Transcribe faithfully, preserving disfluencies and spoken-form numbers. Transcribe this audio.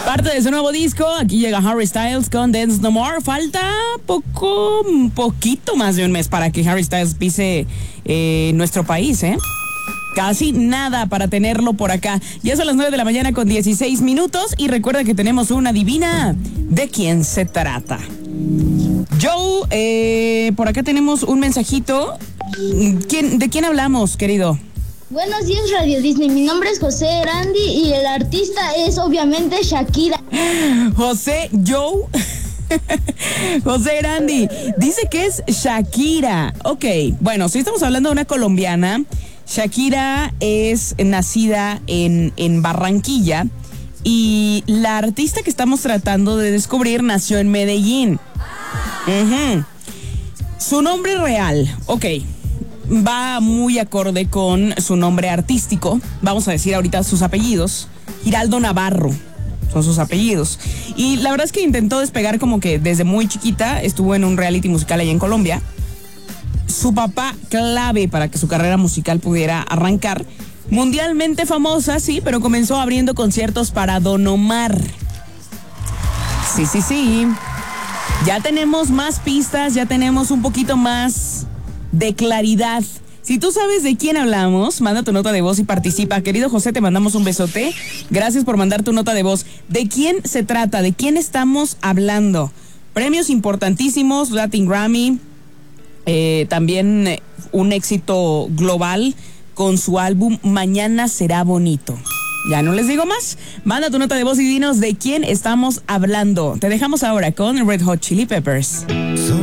Parte de su nuevo disco, aquí llega Harry Styles con Dance No More. Falta poco, poquito más de un mes para que Harry Styles pise eh, nuestro país, ¿eh? Casi nada para tenerlo por acá. Ya son las nueve de la mañana con dieciséis minutos y recuerda que tenemos una divina. ¿De quién se trata? Joe, eh, por acá tenemos un mensajito. ¿Quién, ¿De quién hablamos, querido? Buenos días, Radio Disney. Mi nombre es José Grandi y el artista es obviamente Shakira. José Joe. José Grandi. Dice que es Shakira. Ok, bueno, si estamos hablando de una colombiana, Shakira es nacida en, en Barranquilla y la artista que estamos tratando de descubrir nació en Medellín. Uh-huh. Su nombre real, ok, va muy acorde con su nombre artístico. Vamos a decir ahorita sus apellidos. Giraldo Navarro son sus apellidos. Y la verdad es que intentó despegar como que desde muy chiquita. Estuvo en un reality musical allá en Colombia. Su papá, clave para que su carrera musical pudiera arrancar. Mundialmente famosa, sí, pero comenzó abriendo conciertos para Don Omar. Sí, sí, sí. Ya tenemos más pistas, ya tenemos un poquito más de claridad. Si tú sabes de quién hablamos, manda tu nota de voz y participa. Querido José, te mandamos un besote. Gracias por mandar tu nota de voz. ¿De quién se trata? ¿De quién estamos hablando? Premios importantísimos, Latin Grammy. Eh, también eh, un éxito global con su álbum Mañana Será Bonito. Ya no les digo más. Manda tu nota de voz y dinos de quién estamos hablando. Te dejamos ahora con Red Hot Chili Peppers.